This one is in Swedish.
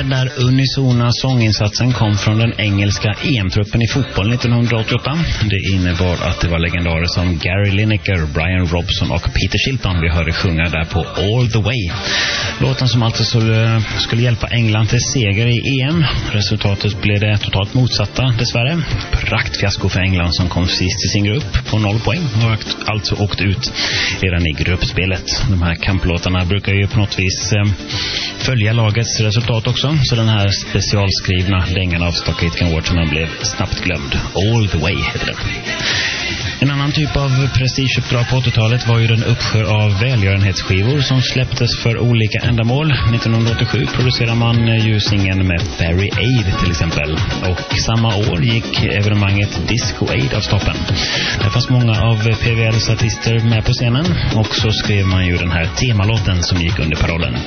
Den där unisona sånginsatsen kom från den engelska EM-truppen i fotboll 1988. Det innebar att det var legendarer som Gary Lineker, Brian Robson och Peter Shilton vi hörde sjunga där på All the Way. Låten som alltså skulle hjälpa England till seger i EM. Resultatet blev det totalt motsatta dessvärre. Praktfiasko för England som kom sist i sin grupp på 0 poäng och alltså åkt ut redan i gruppspelet. De här kamplåtarna brukar ju på något vis följa lagets resultat också, så den här specialskrivna längan av Stock Aitken Award som den blev snabbt glömd. All the Way heter den. En annan typ av prestigeuppdrag på 80-talet var ju den uppsjö av välgörenhetsskivor som släpptes för olika ändamål. 1987 producerade man ju singeln med Barry Aid till exempel. Och samma år gick evenemanget Disco Aid av stapeln. Det fanns många av PVLs artister med på scenen och så skrev man ju den här temalåten som gick under parollen